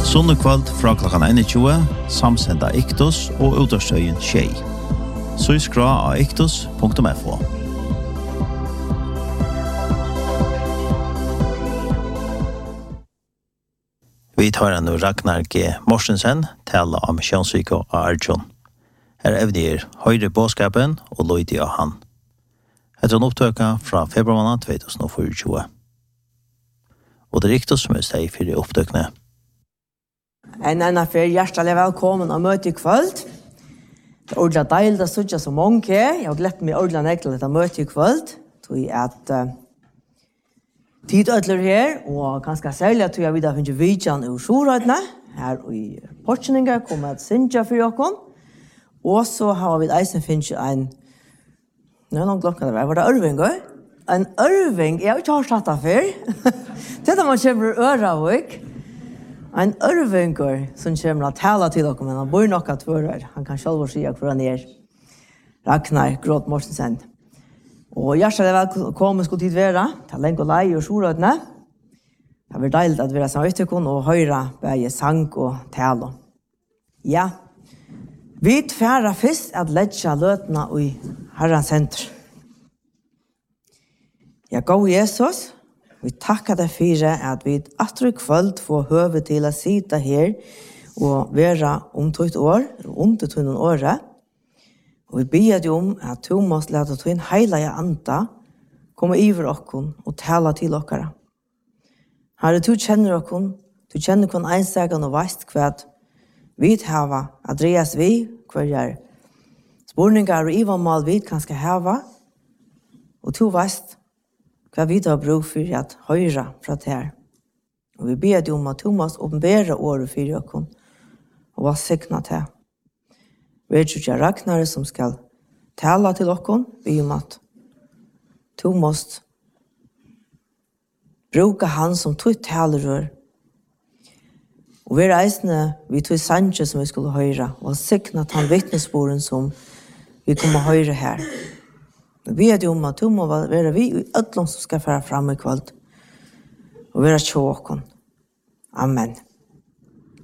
Sunnekvöld fra klokkan 21, samsenda Iktos og utårstøyen Tjei. Så skra av iktos.fo. Vi tar nu Ragnar G. Morsensen tala om kjønnssyke og Arjun. Her evner høyre båskapen og løyde av han. Etter en opptøka fra februar 2024. Og det er Iktos som er steg for opptøkene. En affär hjertelig velkommen og møte I kvöld. Det er ordentlig deilig å sitte så mange. Jeg har gledt meg ordentlig nek til dette møte I kvöld. Tog at tid ødler her, og ganske særlig at jeg videre finner vidjan I Sjorøydene. Her I Portjeninger kommer et synja for dere. Og så har vi eisen finner en, noen klokken det var det Ørving også? En Ørving, jeg har ikke hørt dette før. Det er man kommer øra av ikke. En Ørvinger som kommer å tale til dere, men han bor nok at fører. Han kan selv si hvor han Ragnar Gråt Morsensen. Og hjertelig velkommen skulle tid være til lenge og leie og Sjorøydene. Det var deilig at vi er sammen med og høre begge sang og tale. Ja, vi tværer først at ledge løtene I Herrens senter. Ja, gå Jesus. Vi tackar dig för att vi atru kvöld får höve till att sitta här och vara om 2 år, om det 2 år. Och vi ber dig om att du måste låta din heliga anda komma över oss och tala till oss. Herre, du känner oss, du känner kon ensagan och vet vad vi har Andreas vi, kvar spårningar och ivamal vi kan ska hava. Och du vet hva vi har brug for at høyre fra det her. Og vi ber deg om at du måtte åpenbære året for dere og være sikna til. Vi er ikke Ragnar som skal tale til dere, vi om at du måtte bruke han som tog talerør. Og vi reisende, vi tog sanje som vi skulle høre, og sikna til han vittnesboren som vi kommer høre her. Vi er om at du må være vi I ødlom som skal føre frem I kvöld og være tjåkon. Amen.